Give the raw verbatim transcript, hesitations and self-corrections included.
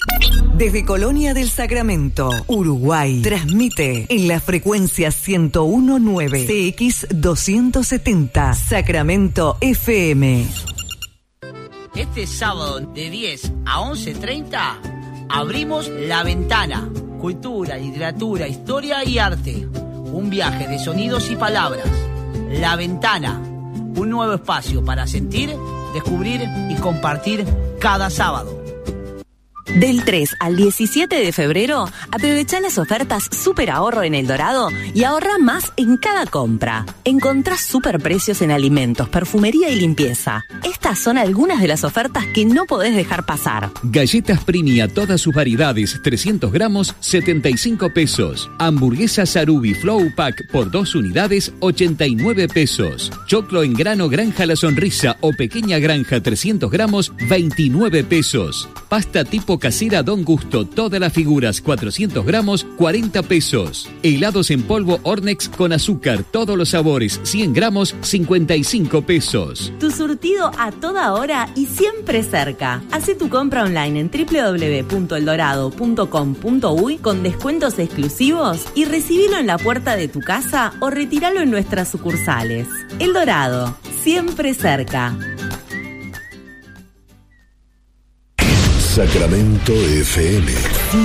Desde Colonia del Sacramento, Uruguay, transmite en la frecuencia ciento uno punto nueve C X doscientos setenta, Sacramento F M. Este sábado de diez a once treinta abrimos La Ventana. Cultura, literatura, historia y arte. Un viaje de sonidos y palabras. La Ventana. Un nuevo espacio para sentir, descubrir y compartir cada sábado. Del tres al diecisiete de febrero, aprovecha las ofertas Super Ahorro en El Dorado y ahorra más en cada compra. Encontrás superprecios en alimentos, perfumería y limpieza. Estas son algunas de las ofertas que no podés dejar pasar. Galletas Primi a todas sus variedades, trescientos gramos, setenta y cinco pesos. Hamburguesa Sarubi Flow Pack por dos unidades, ochenta y nueve pesos. Choclo en grano Granja La Sonrisa o Pequeña Granja trescientos gramos, veintinueve pesos. Pasta tipo casera Don Gusto, todas las figuras, cuatrocientos gramos, cuarenta pesos. Helados en polvo Ornex con azúcar, todos los sabores, cien gramos, cincuenta y cinco pesos. Tu surtido a toda hora y siempre cerca. Hacé tu compra online en doble u doble u doble u punto el dorado punto com punto uy con descuentos exclusivos y recibilo en la puerta de tu casa o retíralo en nuestras sucursales. El Dorado, siempre cerca. Sacramento F M.